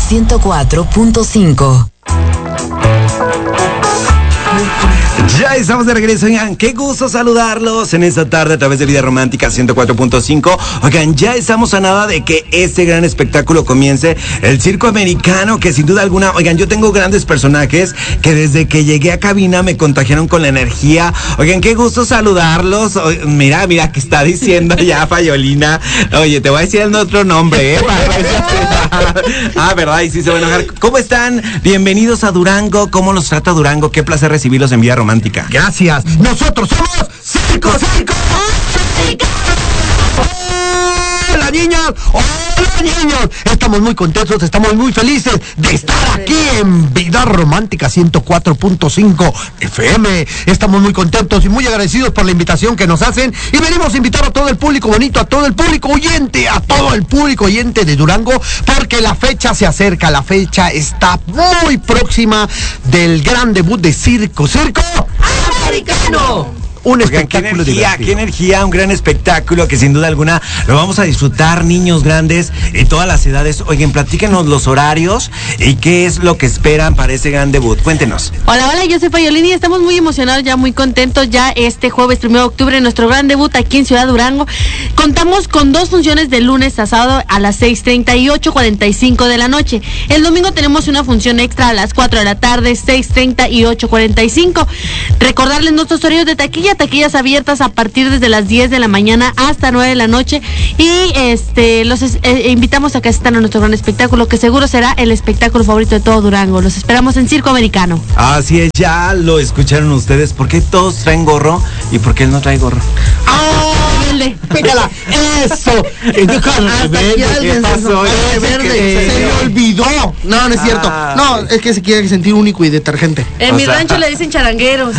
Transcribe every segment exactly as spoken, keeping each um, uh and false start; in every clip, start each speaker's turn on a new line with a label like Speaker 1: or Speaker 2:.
Speaker 1: ciento cuatro punto cinco.
Speaker 2: Ya estamos de regreso, oigan, qué gusto saludarlos en esta tarde a través de Vida Romántica ciento cuatro punto cinco. Oigan, ya estamos a nada de que este gran espectáculo comience, el circo americano, que sin duda alguna, oigan, yo tengo grandes personajes que desde que llegué a cabina me contagiaron con la energía. Oigan, qué gusto saludarlos. O, mira, mira, que está diciendo ya Fayolina. Oye, te voy a decir el otro nombre, ¿eh? Ah, ¿verdad? Y sí se va a enojar. ¿Cómo están? Bienvenidos a Durango. ¿Cómo los trata Durango? Qué placer recibirlos en Vida Romántica.
Speaker 3: Gracias. Nosotros somos Circo, Circo, Circo. Hola, niñas. Hola, niños. Estamos muy contentos, estamos muy felices de estar aquí en Vida Romántica ciento cuatro punto cinco F M. Estamos muy contentos y muy agradecidos por la invitación que nos hacen. Y venimos a invitar a todo el público bonito, a todo el público oyente, a todo el público oyente de Durango, porque la fecha se acerca, la fecha está muy próxima del gran debut de Circo, Circo Americano. Un
Speaker 2: Oigan,
Speaker 3: espectáculo
Speaker 2: qué energía,
Speaker 3: divertido.
Speaker 2: qué energía, un gran espectáculo que sin duda alguna lo vamos a disfrutar, niños grandes y todas las edades. Oigan, platíquenos los horarios y qué es lo que esperan para ese gran debut. Cuéntenos.
Speaker 4: Hola, hola, yo soy Fayolini y estamos muy emocionados, ya muy contentos. Ya este jueves primero de octubre, nuestro gran debut aquí en Ciudad Durango. Contamos con dos funciones de lunes a sábado a las seis treinta y ocho cuarenta y cinco de la noche. El domingo tenemos una función extra a las cuatro de la tarde, seis treinta y ocho cuarenta y cinco. Recordarles nuestros horarios de taquilla. Taquillas abiertas a partir desde las diez de la mañana hasta nueve de la noche y este los eh, invitamos a que asistan a nuestro gran espectáculo, que seguro será el espectáculo favorito de todo Durango. Los esperamos en Circo Americano.
Speaker 2: Así es, ya lo escucharon ustedes. ¿Por qué todos traen gorro y por qué él no trae gorro?
Speaker 3: ¡Ah! ¡Pégala! ¡Eso! ¿Qué pasó?
Speaker 5: Verde. Se me olvidó. No, no es cierto.
Speaker 2: Ah,
Speaker 5: No, es que se quiere sentir único y detergente.
Speaker 4: En
Speaker 2: O
Speaker 4: mi
Speaker 2: sea,
Speaker 4: rancho le dicen charangueros.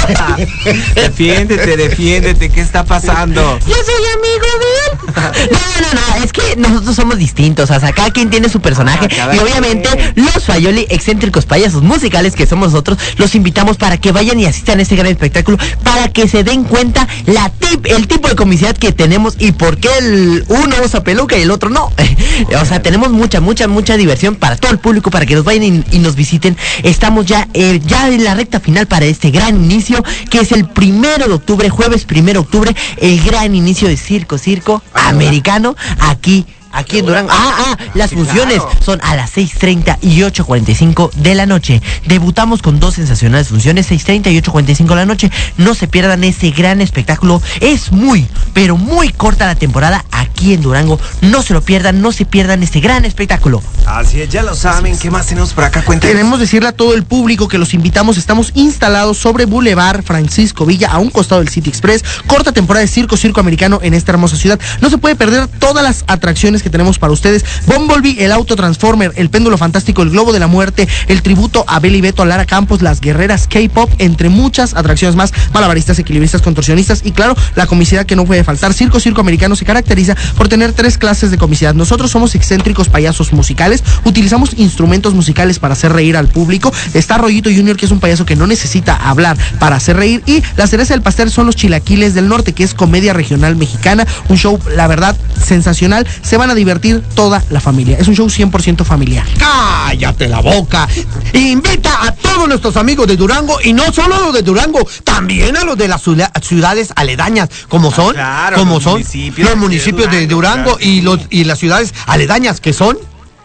Speaker 2: Defiéndete, defiéndete, ¿qué está pasando?
Speaker 6: Yo soy amigo de él. No, no, no, es que nosotros somos distintos. O sea, cada quien tiene su personaje.
Speaker 2: Ah, cada
Speaker 6: y obviamente
Speaker 2: quien.
Speaker 6: los Fayoli, excéntricos payasos musicales que somos nosotros, los invitamos para que vayan y asistan a este gran espectáculo, para que se den cuenta la tip, el tipo de comicidad que tenemos y por qué el uno usa peluca y el otro no. O sea, tenemos mucha, mucha, mucha diversión para todo el público, para que nos vayan y, y nos visiten. Estamos ya, eh, ya en la recta final para este gran inicio, que es el primero de octubre, jueves primero de octubre, el gran inicio de Circo, Circo Americano, aquí Aquí en Durango. Ah, ah, las
Speaker 2: Sí,
Speaker 6: funciones
Speaker 2: claro.
Speaker 6: son a las seis treinta y ocho cuarenta y cinco de la noche. Debutamos con dos sensacionales funciones, seis treinta y ocho cuarenta y cinco de la noche. No se pierdan ese gran espectáculo. Es muy, pero muy corta la temporada aquí en Durango. No se lo pierdan, no se pierdan este gran espectáculo.
Speaker 2: Así es, ya lo saben. ¿Qué más tenemos por acá? Cuéntanos.
Speaker 5: Queremos decirle a todo el público que los invitamos. Estamos instalados sobre Boulevard Francisco Villa, a un costado del City Express. Corta temporada de Circo, Circo Americano en esta hermosa ciudad. No se puede perder todas las atracciones que tenemos para ustedes. Bumblebee, el auto Transformer, el péndulo fantástico, el globo de la muerte, el tributo a Beli Beto, a Lara Campos, las guerreras K-pop, entre muchas atracciones más, malabaristas, equilibristas, contorsionistas y claro, la comicidad que no puede faltar. Circo, Circo Americano se caracteriza por tener tres clases de comicidad. Nosotros somos excéntricos payasos musicales, utilizamos instrumentos musicales para hacer reír al público. Está Rollito Junior, que es un payaso que no necesita hablar para hacer reír, y la cereza del pastel son los Chilaquiles del Norte, que es comedia regional mexicana, un show, la verdad, sensacional. Se van a divertir toda la familia. Es un show cien por ciento familiar.
Speaker 3: ¡Cállate la boca! Invita a todos nuestros amigos de Durango, y no solo a los de Durango, también a los de las ciudad- ciudades aledañas, como son,
Speaker 2: claro,
Speaker 3: como
Speaker 2: los
Speaker 3: son
Speaker 2: municipios
Speaker 3: los
Speaker 2: de
Speaker 3: municipios de
Speaker 2: Durango,
Speaker 3: Durango,
Speaker 2: claro.
Speaker 3: y los y las ciudades aledañas, que son.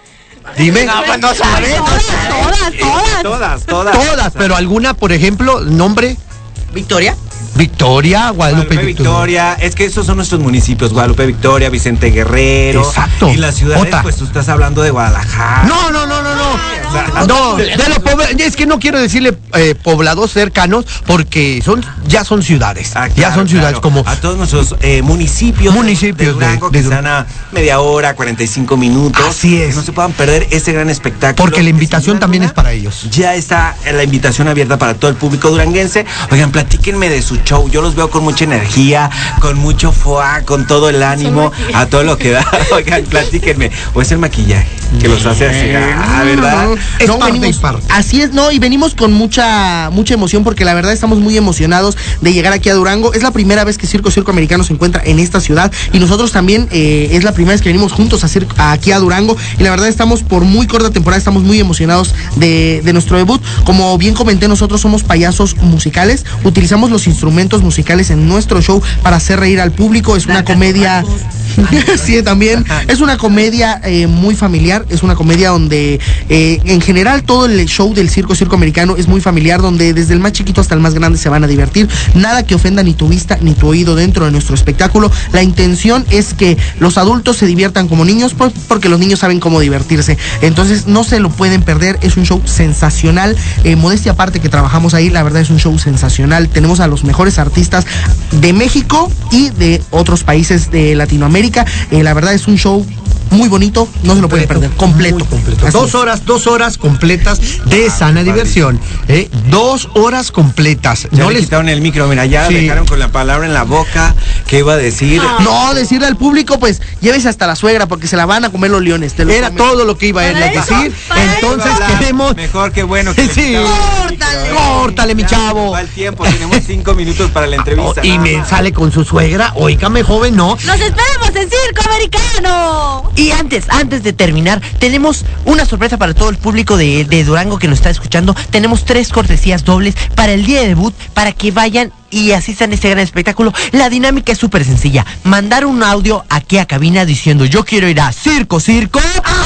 Speaker 3: Dime.
Speaker 2: No, pues no sabes.
Speaker 4: Todas, todas.
Speaker 2: Todas, todas.
Speaker 3: Todas, pero alguna, por ejemplo, nombre.
Speaker 6: ¿Victoria?
Speaker 3: Victoria, Guadalupe,
Speaker 2: Guadalupe Victoria, es que esos son nuestros municipios, Guadalupe Victoria, Vicente Guerrero.
Speaker 3: Exacto.
Speaker 2: Y las ciudades,
Speaker 3: Otra.
Speaker 2: pues tú estás hablando de Guadalajara.
Speaker 3: No, no, no, no, no.
Speaker 2: sea,
Speaker 3: No, de los pobl- es que no quiero decirle eh, poblados cercanos, porque son ya son ciudades.
Speaker 2: Ah,
Speaker 3: ya
Speaker 2: claro,
Speaker 3: son ciudades
Speaker 2: claro.
Speaker 3: como
Speaker 2: a todos nuestros eh, municipios,
Speaker 3: Municipios
Speaker 2: de Durango,
Speaker 3: de-
Speaker 2: que
Speaker 3: de-
Speaker 2: están a media hora, cuarenta y cinco minutos.
Speaker 3: Así es.
Speaker 2: Que no se puedan perder este gran espectáculo.
Speaker 3: porque la
Speaker 2: que,
Speaker 3: invitación
Speaker 2: sin duda
Speaker 3: también es
Speaker 2: alguna,
Speaker 3: para ellos.
Speaker 2: Ya está la invitación abierta para todo el público duranguense. Oigan, platíquenme de su show. Yo los veo con mucha energía, con mucho foie, con todo el ánimo, a todo lo que da. Oigan, platíquenme. ¿O es el maquillaje que los hace así? Ah, ¿verdad?
Speaker 5: No,
Speaker 3: Es
Speaker 5: no,
Speaker 3: parte
Speaker 5: venimos-
Speaker 3: y parte.
Speaker 5: Así es, no, y venimos con mucha mucha emoción porque la verdad estamos muy emocionados de llegar aquí a Durango. Es la primera vez que Circo Circo Americano se encuentra en esta ciudad y nosotros también eh, es la primera vez que venimos juntos a circo, aquí a Durango y la verdad estamos por muy corta temporada, estamos muy emocionados de, de nuestro debut. Como bien comenté, nosotros somos payasos musicales, utilizamos los instrumentos musicales en nuestro show para hacer reír al público. Es una comedia... Sí, también es una comedia eh, muy familiar, es una comedia donde eh, en general todo el show del Circo Circo Americano es muy familiar, donde desde el más chiquito hasta el más grande se van a divertir, nada que ofenda ni tu vista ni tu oído dentro de nuestro espectáculo. La intención es que los adultos se diviertan como niños, pues, porque los niños saben cómo divertirse, entonces no se lo pueden perder. Es un show sensacional, eh, modestia aparte que trabajamos ahí, la verdad es un show sensacional. Tenemos a los mejores artistas de México y de otros países de Latinoamérica. Eh, la verdad es un show muy bonito, no se lo pueden perder, completo.
Speaker 3: Muy completo.
Speaker 5: Así
Speaker 3: Dos
Speaker 5: es.
Speaker 3: horas, dos horas completas de
Speaker 2: Ah,
Speaker 3: sana
Speaker 2: padre.
Speaker 3: diversión. ¿eh? Dos horas completas.
Speaker 2: Ya
Speaker 3: No
Speaker 2: le
Speaker 3: les
Speaker 2: quitaron el micro, mira, ya
Speaker 3: Sí.
Speaker 2: dejaron con la palabra en la boca. ¿Qué iba a decir?
Speaker 5: No, decirle al público, pues, llévese hasta la suegra porque se la van a comer los leones. Te lo
Speaker 3: Era
Speaker 5: prometo.
Speaker 3: todo lo que iba él a
Speaker 4: Para eso,
Speaker 3: decir.
Speaker 4: para
Speaker 3: Entonces
Speaker 2: Iba a hablar,
Speaker 3: queremos.
Speaker 2: Mejor que bueno que le
Speaker 3: Sí.
Speaker 2: quitaron el
Speaker 4: Córtale.
Speaker 2: micro, ¿eh?
Speaker 3: Córtale, mi
Speaker 2: Ya
Speaker 3: chavo.
Speaker 2: nos va el tiempo, tenemos cinco minutos para la entrevista.
Speaker 3: Oh, y
Speaker 2: nada
Speaker 3: me
Speaker 2: más.
Speaker 3: sale con su suegra. Óigame, joven, no.
Speaker 4: ¡Nos esperamos en Circo Americano!
Speaker 6: Y antes, antes de terminar, tenemos una sorpresa para todo el público de, de Durango que nos está escuchando. Tenemos tres cortesías dobles para el día de debut, para que vayan y asistan a este gran espectáculo. La dinámica es súper sencilla. Mandar un audio aquí a cabina diciendo yo quiero ir a Circo Circo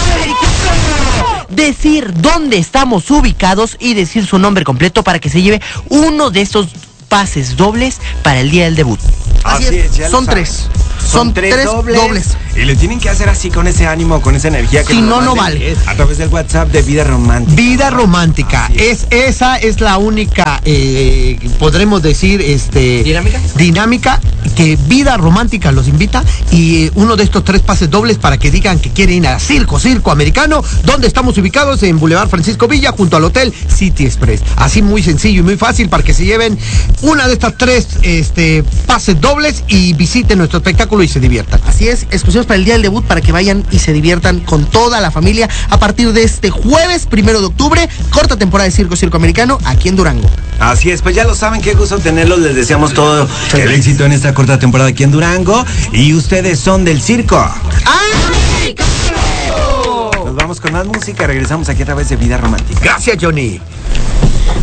Speaker 6: Americano. Decir dónde estamos ubicados y decir su nombre completo para que se lleve uno de estos pases dobles para el día del debut.
Speaker 5: Así
Speaker 2: Así
Speaker 5: es,
Speaker 2: es, ya lo
Speaker 5: son
Speaker 2: saben.
Speaker 5: tres. Son tres dobles.
Speaker 2: Y le tienen que hacer así con ese ánimo, con esa energía. Que
Speaker 5: Si
Speaker 2: nos
Speaker 5: no, no
Speaker 2: manden
Speaker 5: vale.
Speaker 2: A través del WhatsApp de Vida Romántica.
Speaker 3: Vida romántica.
Speaker 2: Así
Speaker 3: Es, esa es la única, eh, podremos decir, este.
Speaker 6: ¿Dinámica?
Speaker 3: Dinámica que Vida Romántica los invita y eh, uno de estos tres pases dobles para que digan que quieren ir a Circo Circo Americano, donde estamos ubicados en Boulevard Francisco Villa, junto al Hotel City Express. Así muy sencillo y muy fácil para que se lleven una de estas tres este, pases dobles y visiten nuestro espectáculo y se diviertan.
Speaker 5: Así es, exclusivos para el día del debut para que vayan y se diviertan con toda la familia a partir de este jueves primero de octubre, corta temporada de Circo Circo Americano aquí en Durango.
Speaker 2: Así es, pues ya lo saben, qué gusto tenerlos. Les deseamos todo el éxito en esta corta temporada aquí en Durango. Y ustedes son del circo. Nos vamos con más música. Regresamos aquí a través de Vida Romántica.
Speaker 3: Gracias, Johnny.